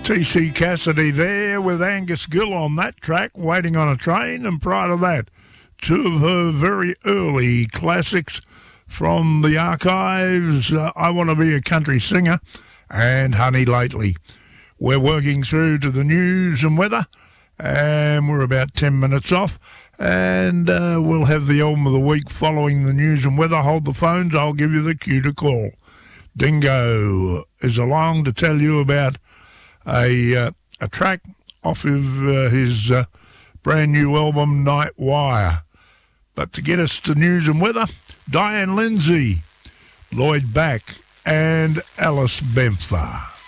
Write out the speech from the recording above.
TC Cassidy there with Angus Gill on that track, Waiting on a Train, and prior to that, two of her very early classics from the archives, I Want to Be a Country Singer and Honey Lately. We're working through to the news and weather, and we're about 10 minutes off, and we'll have the album of the week following the news and weather. Hold the phones, I'll give you the cue to call. Dingo is along to tell you about a track off of his brand new album Night Wire. But to get us to news and weather, Diane Lindsay, Lloyd Back and Alice Bempher.